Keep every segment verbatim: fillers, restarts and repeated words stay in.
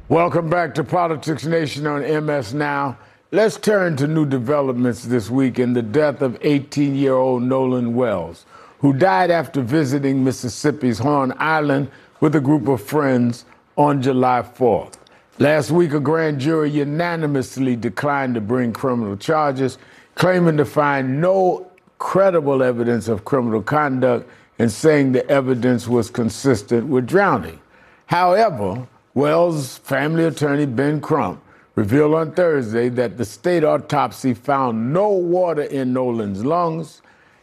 Welcome back to Politics Nation on M S Now. Let's turn to new developments this week in the death of eighteen-year-old Nolan Wells, who died after visiting Mississippi's Horn Island with a group of friends on July fourth. Last week, a grand jury unanimously declined to bring criminal charges, claiming to find no credible evidence of criminal conduct and saying the evidence was consistent with drowning. However, Wells' family attorney, Ben Crump, revealed on Thursday that the state autopsy found no water in Nolan's lungs,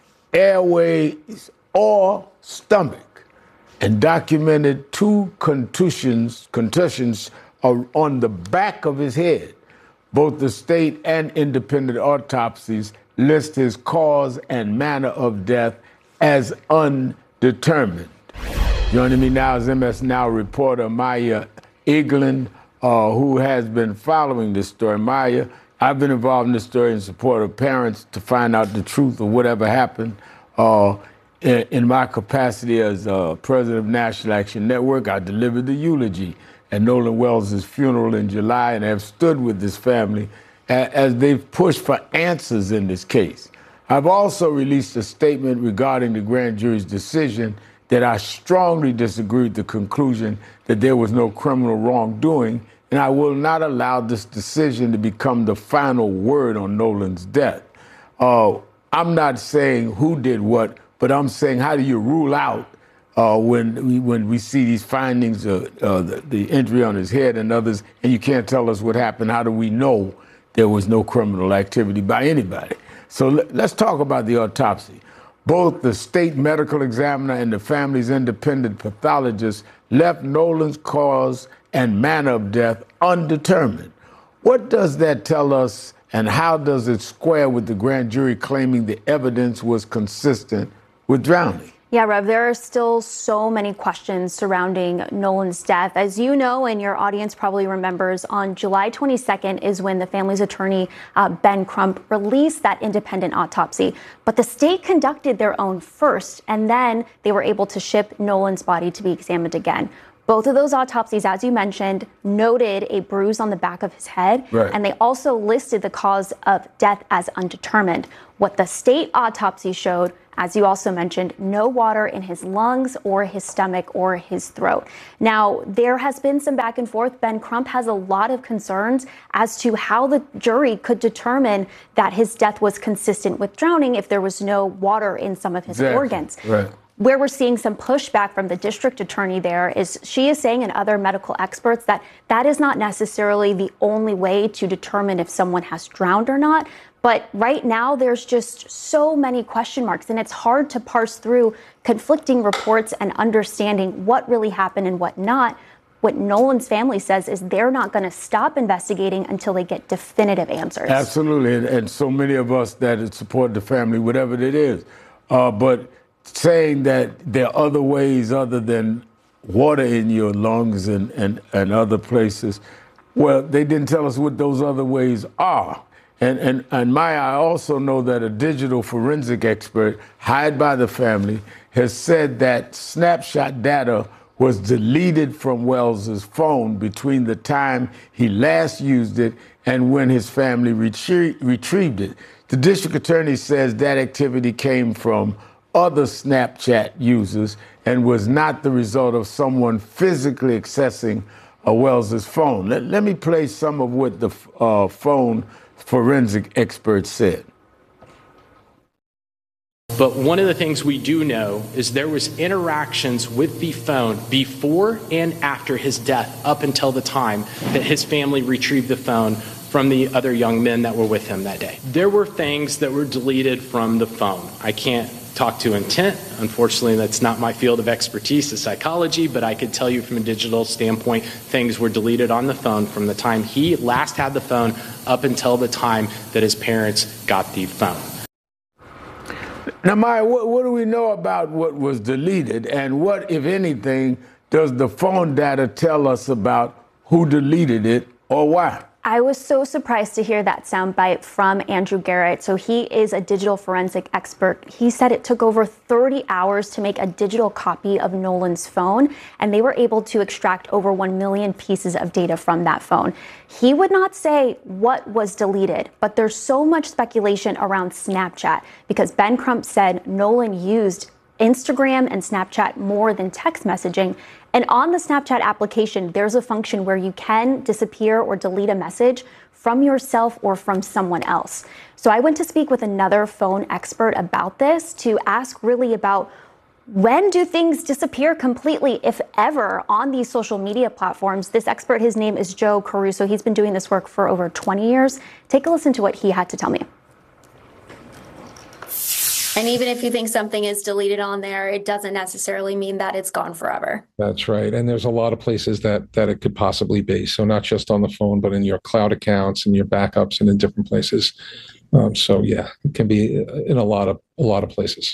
airways, or stomach, and documented two contusions, contusions on the back of his head. Both the state and independent autopsies list his cause and manner of death as undetermined. Joining me now is M S Now reporter Maya Eglin, uh, who has been following this story. Maya, I've been involved in this story in support of parents to find out the truth of whatever happened. Uh, in, in my capacity as uh, president of National Action Network, I delivered the eulogy at Nolan Wells' funeral in July and have stood with this family a, as they've pushed for answers in this case. I've also released a statement regarding the grand jury's decision that I strongly disagree with the conclusion that there was no criminal wrongdoing, and I will not allow this decision to become the final word on Nolan's death. Uh, I'm not saying who did what, but I'm saying how do you rule out uh, when, we, when we see these findings, uh, uh, the, the injury on his head and others, and you can't tell us what happened? How do we know there was no criminal activity by anybody? So let, let's talk about the autopsy. Both the state medical examiner and the family's independent pathologist left Nolan's cause and manner of death undetermined. What does that tell us, and how does it square with the grand jury claiming the evidence was consistent with drowning? Yeah, Rev, there are still so many questions surrounding Nolan's death. As you know, and your audience probably remembers, on July twenty-second is when the family's attorney, uh, Ben Crump, released that independent autopsy. But the state conducted their own first, and then they were able to ship Nolan's body to be examined again. Both of those autopsies, as you mentioned, noted a bruise on the back of his head, right, and they also listed the cause of death as undetermined. What the state autopsy showed, as you also mentioned, no water in his lungs or his stomach or his throat. Now, there has been some back and forth. Ben Crump has a lot of concerns as to how the jury could determine that his death was consistent with drowning if there was no water in some of his exactly. organs. Right. Where we're seeing some pushback from the district attorney there is she is saying, and other medical experts, that that is not necessarily the only way to determine if someone has drowned or not. But right now, there's just so many question marks, and it's hard to parse through conflicting reports and understanding what really happened and what not. What Nolan's family says is they're not going to stop investigating until they get definitive answers. Absolutely, and, and so many of us that support the family, whatever it is. Uh, but saying that there are other ways other than water in your lungs and, and, and other places, well, they didn't tell us what those other ways are. And, and, and Maya, I also know that a digital forensic expert hired by the family has said that snapshot data was deleted from Wells's phone between the time he last used it and when his family retrie- retrieved it. The district attorney says that activity came from other Snapchat users and was not the result of someone physically accessing uh, Wells's phone. Let, let me play some of what the uh, phone forensic expert said. But one of the things we do know is there was interactions with the phone before and after his death, up until the time that his family retrieved the phone from the other young men that were with him that day. There were things that were deleted from the phone. I can't talk to intent. Unfortunately, that's not my field of expertise, is psychology, but I could tell you from a digital standpoint, things were deleted on the phone from the time he last had the phone up until the time that his parents got the phone. Now, Maya, what, what do we know about what was deleted, and what, if anything, does the phone data tell us about who deleted it or why? I was so surprised to hear that soundbite from Andrew Garrett. So he is a digital forensic expert. He said it took over thirty hours to make a digital copy of Nolan's phone, and they were able to extract over one million pieces of data from that phone. He would not say what was deleted, but there's so much speculation around Snapchat because Ben Crump said Nolan used Instagram and Snapchat more than text messaging. And on the Snapchat application, there's a function where you can disappear or delete a message from yourself or from someone else. So I went to speak with another phone expert about this to ask really about when do things disappear completely, if ever, on these social media platforms. This expert, his name is Joe Caruso. He's been doing this work for over twenty years. Take a listen to what he had to tell me. And even if you think something is deleted on there, it doesn't necessarily mean that it's gone forever. That's right. And there's a lot of places that that it could possibly be. So not just on the phone, but in your cloud accounts and your backups and in different places. Um, so yeah, it can be in a lot of a lot of places.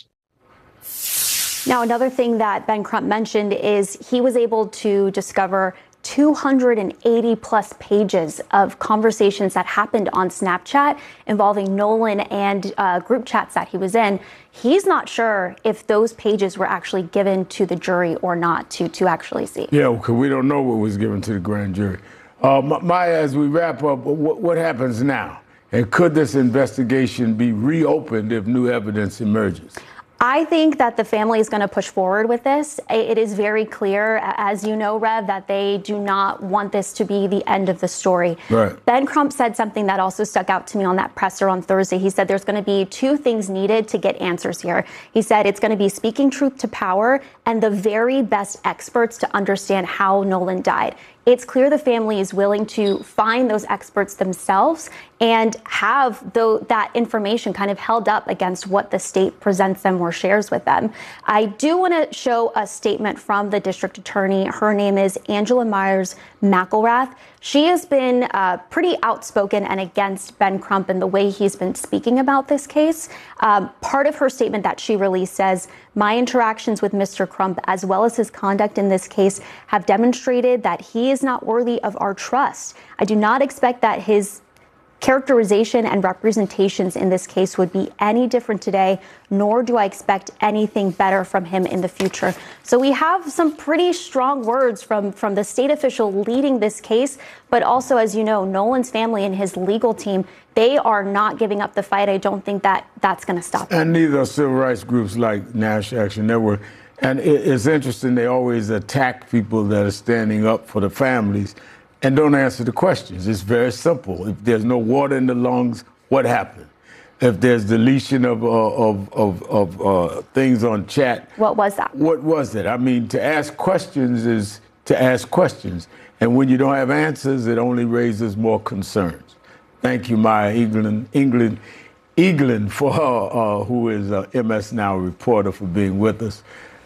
Now, another thing that Ben Crump mentioned is he was able to discover two hundred eighty plus pages of conversations that happened on Snapchat involving Nolan and uh, group chats that he was in. He's not sure if those pages were actually given to the jury or not to, to actually see. Yeah, because we don't know what was given to the grand jury. Uh, Maya, as we wrap up, what, what happens now? And could this investigation be reopened if new evidence emerges? I think that the family is going to push forward with this. It is very clear, as you know, Rev, that they do not want this to be the end of the story. Right. Ben Crump said something that also stuck out to me on that presser on Thursday. He said there's going to be two things needed to get answers here. He said it's going to be speaking truth to power and the very best experts to understand how Nolan died. It's clear the family is willing to find those experts themselves and have the, that information kind of held up against what the state presents them or shares with them. I do want to show a statement from the district attorney. Her name is Angela Myers McElrath. She has been uh, pretty outspoken and against Ben Crump and the way he's been speaking about this case. Um, part of her statement that she released says, "My interactions with Mister Crump, as well as his conduct in this case, have demonstrated that he is not worthy of our trust. I do not expect that his characterization and representations in this case would be any different today, nor do I expect anything better from him in the future." So we have some pretty strong words from, from the state official leading this case, but also, as you know, Nolan's family and his legal team, they are not giving up the fight. I don't think that that's going to stop them. And neither are civil rights groups like National Action Network. And it, it's interesting, they always attack people that are standing up for the families and don't answer the questions. It's very simple. If there's no water in the lungs, what happened? If there's deletion of uh, of of, of uh, things on chat, What was that? what was it? I mean, to ask questions is to ask questions, and when you don't have answers, it only raises more concerns. Thank you, Maya England, England, England, for uh, who is a M S Now reporter, for being with us.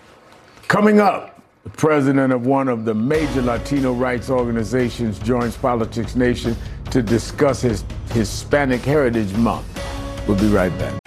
Coming up, the president of one of the major Latino rights organizations joins Politics Nation to discuss his Hispanic Heritage Month. We'll be right back.